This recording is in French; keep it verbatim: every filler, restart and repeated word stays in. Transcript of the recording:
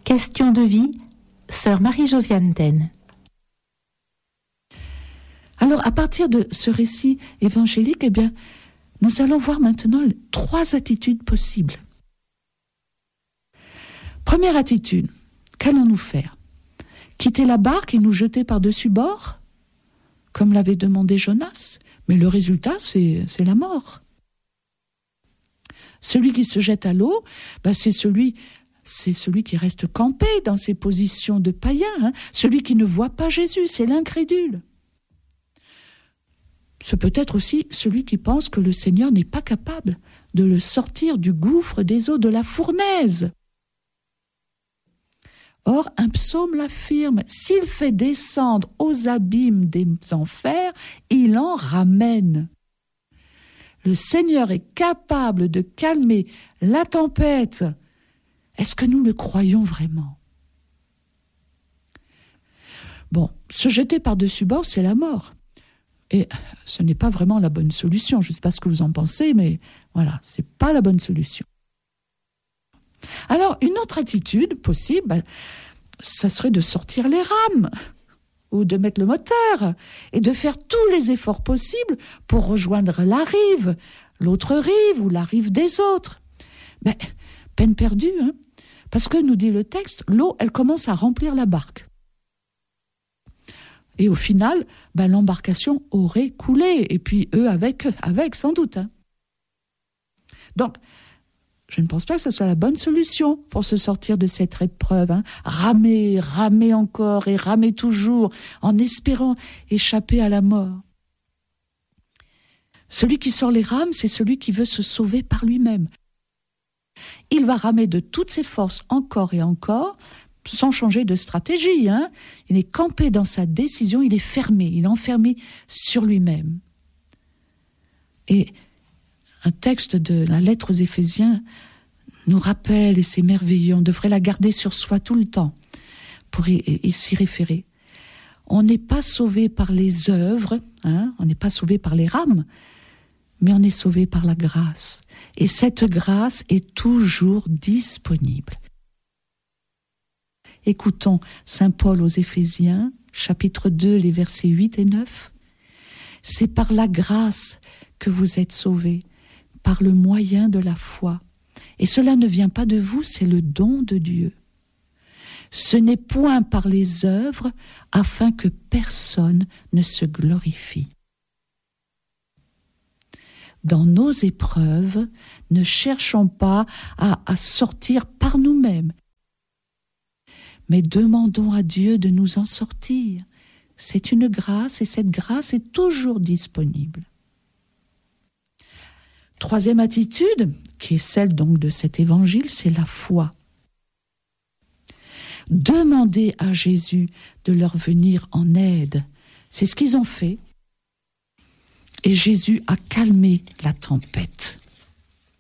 Question de vie, sœur Marie-Josiane Taine. Alors, à partir de ce récit évangélique, eh bien, nous allons voir maintenant trois attitudes possibles. Première attitude, qu'allons-nous faire ? Quitter la barque et nous jeter par-dessus bord, comme l'avait demandé Jonas ? Mais le résultat, c'est, c'est la mort. Celui qui se jette à l'eau, ben c'est celui... c'est celui qui reste campé dans ses positions de païen, hein, celui qui ne voit pas Jésus, c'est l'incrédule. C'est peut-être aussi celui qui pense que le Seigneur n'est pas capable de le sortir du gouffre des eaux de la fournaise. Or, un psaume l'affirme, s'il fait descendre aux abîmes des enfers, il en ramène. Le Seigneur est capable de calmer la tempête. Est-ce que nous le croyons vraiment ? Bon, se jeter par-dessus bord, c'est la mort. Et ce n'est pas vraiment la bonne solution. Je ne sais pas ce que vous en pensez, mais voilà, ce n'est pas la bonne solution. Alors, une autre attitude possible, ben, ça serait de sortir les rames ou de mettre le moteur et de faire tous les efforts possibles pour rejoindre la rive, l'autre rive ou la rive des autres. Ben, peine perdue, hein ? Parce que, nous dit le texte, l'eau, elle commence à remplir la barque. Et au final, ben, l'embarcation aurait coulé, et puis eux avec, avec sans doute. Hein. Donc, je ne pense pas que ce soit la bonne solution pour se sortir de cette épreuve. Hein. Ramer, ramer encore et ramer toujours, en espérant échapper à la mort. Celui qui sort les rames, c'est celui qui veut se sauver par lui-même. Il va ramer de toutes ses forces encore et encore, sans changer de stratégie. Hein. Il est campé dans sa décision, il est fermé, il est enfermé sur lui-même. Et un texte de la lettre aux Éphésiens nous rappelle, et c'est merveilleux, on devrait la garder sur soi tout le temps pour y, y, y s'y référer. On n'est pas sauvé par les œuvres, hein, on n'est pas sauvé par les rames, mais on est sauvé par la grâce. Et cette grâce est toujours disponible. Écoutons saint Paul aux Éphésiens, chapitre deux, les versets huit et neuf. C'est par la grâce que vous êtes sauvés, par le moyen de la foi. Et cela ne vient pas de vous, c'est le don de Dieu. Ce n'est point par les œuvres, afin que personne ne se glorifie. Dans nos épreuves, ne cherchons pas à, à sortir par nous-mêmes, mais demandons à Dieu de nous en sortir. C'est une grâce et cette grâce est toujours disponible. Troisième attitude, qui est celle donc de cet évangile, c'est la foi. Demander à Jésus de leur venir en aide. C'est ce qu'ils ont fait. Et Jésus a calmé la tempête.